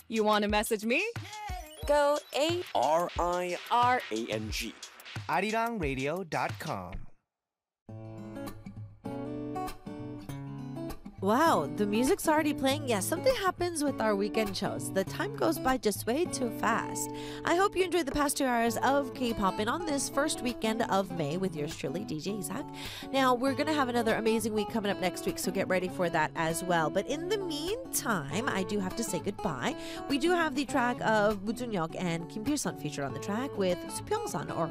You want to message me? Go RIRANG. ArirangRadio.com. Wow, the music's already playing. Yes, something happens with our weekend shows. The time goes by just way too fast. I hope you enjoyed the past 2 hours of K-pop and on this first weekend of May with yours truly, DJ Isaac. Now, we're going to have another amazing week coming up next week, so get ready for that as well. But in the meantime, I do have to say goodbye. We do have the track of Woo Jun-hyuk and Kim Pil-sun featured on the track with Soo Pyung-sun, or